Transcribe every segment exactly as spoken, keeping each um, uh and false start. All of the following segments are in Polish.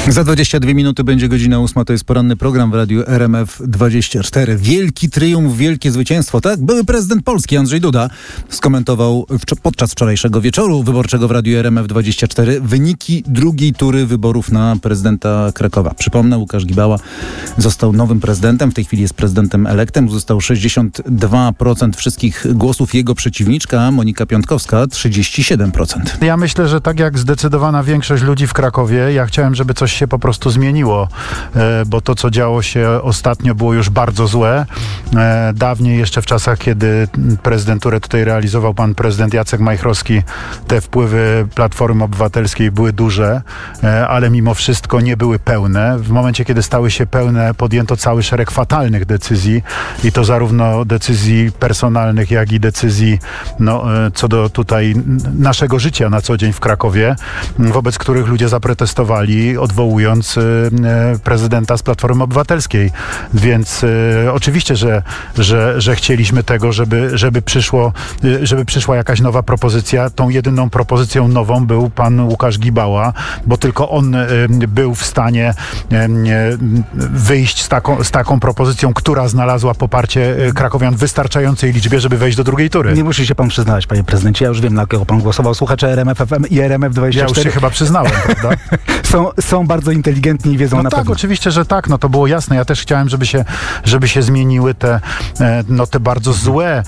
Za dwadzieścia dwie minuty będzie godzina ósma, to jest poranny program w Radiu R M F dwadzieścia cztery. Wielki triumf, wielkie zwycięstwo, tak? Były prezydent Polski Andrzej Duda skomentował w, podczas wczorajszego wieczoru wyborczego w Radiu R M F dwadzieścia cztery wyniki drugiej tury wyborów na prezydenta Krakowa. Przypomnę, Łukasz Gibała został nowym prezydentem, w tej chwili jest prezydentem elektem, uzyskał sześćdziesiąt dwa procent wszystkich głosów, jego przeciwniczka Monika Piątkowska trzydzieści siedem procent. Ja myślę, że tak jak zdecydowana większość ludzi w Krakowie, ja chciałem, żeby coś się po prostu zmieniło, bo to, co działo się ostatnio, było już bardzo złe. Dawniej, jeszcze w czasach, kiedy prezydenturę tutaj realizował pan prezydent Jacek Majchrowski, te wpływy Platformy Obywatelskiej były duże, ale mimo wszystko nie były pełne. W momencie, kiedy stały się pełne, podjęto cały szereg fatalnych decyzji i to zarówno decyzji personalnych, jak i decyzji no, co do tutaj naszego życia na co dzień w Krakowie, wobec których ludzie zaprotestowali, odwołując y, y, prezydenta z Platformy Obywatelskiej. Więc y, oczywiście, że, że, że chcieliśmy tego, żeby, żeby, przyszło, y, żeby przyszła jakaś nowa propozycja. Tą jedyną propozycją nową był pan Łukasz Gibała, bo tylko on y, był w stanie y, y, wyjść z taką, z taką propozycją, która znalazła poparcie y, krakowian w wystarczającej liczbie, żeby wejść do drugiej tury. Nie musi się pan przyznać, panie prezydencie. Ja już wiem, na kogo pan głosował. Słuchacze R M F F M i R M F dwadzieścia cztery. Ja już się chyba przyznałem, prawda? są, są bardzo inteligentni i wiedzą no na tak, pewno. Oczywiście, że tak. No to było jasne. Ja też chciałem, żeby się, żeby się zmieniły te, no, te bardzo złe,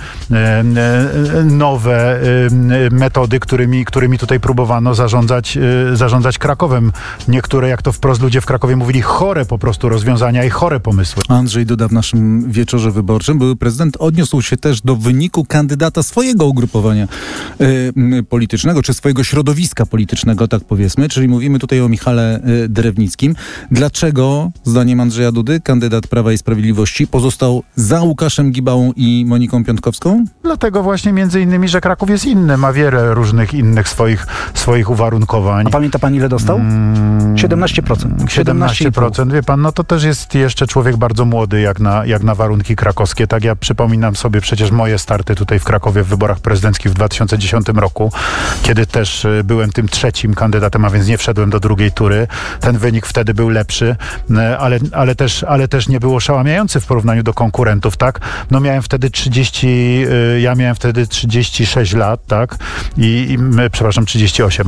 nowe metody, którymi, którymi tutaj próbowano zarządzać, zarządzać Krakowem. Niektóre, jak to wprost ludzie w Krakowie mówili, chore po prostu rozwiązania i chore pomysły. Andrzej Duda w naszym wieczorze wyborczym, były prezydent, odniósł się też do wyniku kandydata swojego ugrupowania y, politycznego, czy swojego środowiska politycznego, tak powiedzmy, czyli mówimy tutaj o Michale y, Drewnickim. Dlaczego, zdaniem Andrzeja Dudy, kandydat Prawa i Sprawiedliwości pozostał za Łukaszem Gibałą i Moniką Piątkowską? Dlatego właśnie między innymi, że Kraków jest inny, ma wiele różnych innych swoich, swoich uwarunkowań. A pamięta pan, ile dostał? Mm, siedemnaście procent. siedemnaście procent. Wie pan, no to też jest jeszcze człowiek bardzo młody, jak na, jak na warunki krakowskie. Tak, ja przypominam sobie przecież moje starty tutaj w Krakowie w wyborach prezydenckich w dwa tysiące dziesiątym roku, kiedy też byłem tym trzecim kandydatem, a więc nie wszedłem do drugiej tury. Ten wynik wtedy był lepszy, ale, ale, też, ale też nie był oszałamiający w porównaniu do konkurentów, tak? No miałem wtedy trzydzieści, ja miałem wtedy trzydzieści sześć lat, tak? I, i przepraszam, trzydzieści osiem.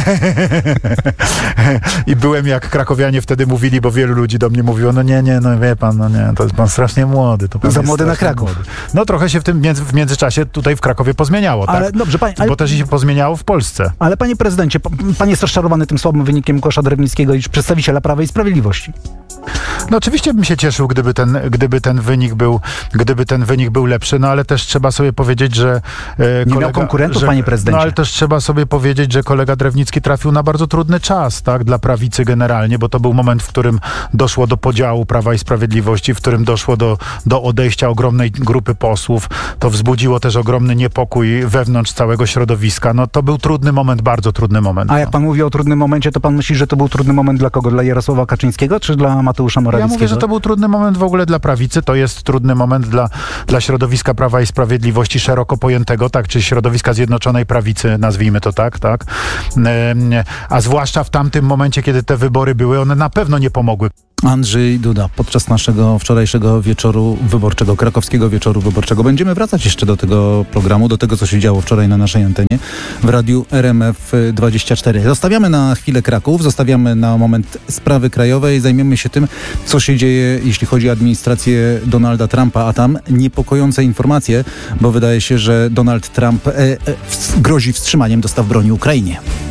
I byłem, jak krakowianie wtedy mówili, bo wielu ludzi do mnie mówiło, no nie, nie, no wie pan, no nie, to jest pan strasznie młody. To pan za młody na Kraków. Młody. No trochę się w tym między, w międzyczasie tutaj w Krakowie pozmieniało, ale, tak? Dobrze, panie, ale... Bo też się pozmieniało w Polsce. Ale panie prezydencie, pan jest rozczarowany tym słabym wynikiem Łukasza Drewnickiego i przedstawiciela Prawa i Sprawiedliwości. No oczywiście bym się cieszył, gdyby ten, gdyby ten wynik był, gdyby ten wynik był lepszy, no ale też trzeba sobie powiedzieć, że e, nie kolega, miał konkurentów, że, panie prezydencie. No ale też trzeba sobie powiedzieć, że kolega Drewnicki trafił na bardzo trudny czas, tak, dla prawicy generalnie, bo to był moment, w którym doszło do podziału Prawa i Sprawiedliwości, w którym doszło do, do odejścia ogromnej grupy posłów. To wzbudziło też ogromny niepokój wewnątrz całego środowiska. No to był trudny moment, bardzo trudny moment. A jak pan mówi o trudnym momencie, to pan myśli, że to był trudny moment dla kogo? Dla Jarosława Kaczyńskiego, czy dla Mateusza Morawieckiego? Ja mówię, że to był trudny moment w ogóle dla prawicy, to jest trudny moment dla, dla środowiska Prawa i Sprawiedliwości szeroko pojętego, tak, czy środowiska Zjednoczonej Prawicy, nazwijmy to tak, tak. A zwłaszcza w tamtym momencie, kiedy te wybory były, one na pewno nie pomogły. Andrzej Duda podczas naszego wczorajszego wieczoru wyborczego, krakowskiego wieczoru wyborczego. Będziemy wracać jeszcze do tego programu, do tego, co się działo wczoraj na naszej antenie w Radiu R M F dwadzieścia cztery. Zostawiamy na chwilę Kraków, zostawiamy na moment sprawy krajowej, zajmiemy się tym, co się dzieje, jeśli chodzi o administrację Donalda Trumpa, a tam niepokojące informacje, bo wydaje się, że Donald Trump e, e, grozi wstrzymaniem dostaw broni Ukrainie.